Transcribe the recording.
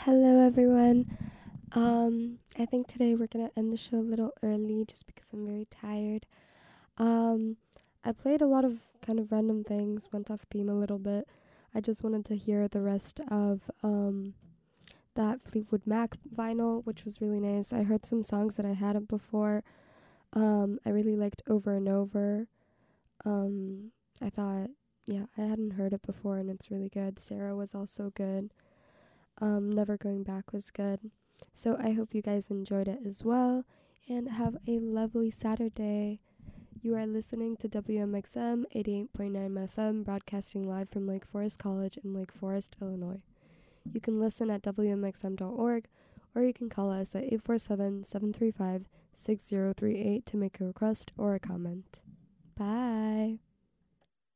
Hello, everyone. I think today we're gonna end the show a little early just because I'm very tired. Um, I played a lot of kind of random things, went off theme a little bit. I just wanted to hear the rest of that Fleetwood Mac vinyl, which was really nice. I heard some songs that I hadn't before. I really liked Over and Over. I thought, yeah, I hadn't heard it before and it's really good. Sarah was also good. Never Going Back was good. So I hope you guys enjoyed it as well and have a lovely Saturday. You are listening to WMXM 88.9 FM, broadcasting live from Lake Forest College in Lake Forest, Illinois. You can listen at WMXM.org or you can call us at 847-735-6038 to make a request or a comment. Bye!